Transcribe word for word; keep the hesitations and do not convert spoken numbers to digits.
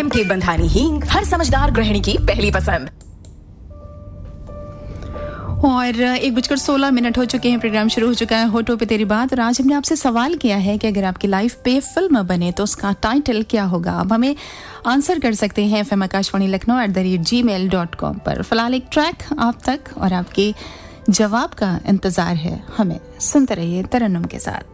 M के बंधानी हींग, हर समझदार गृहिणी की पहली पसंद। और एक बजकर सोलह मिनट हो चुके हैं, प्रोग्राम शुरू हो चुका है होठों पे तेरी बात। और आज हमने आपसे सवाल किया है कि अगर आपकी लाइफ पे फिल्म बने तो उसका टाइटल क्या होगा। आप हमें आंसर कर सकते हैं F M Akashvani Lucknow at the rate ji mail dot com पर। फिलहाल एक ट्रैक आप तक और आपके जवाब का इंतजार है, हमें सुनते रहिए तरन्नुम के साथ।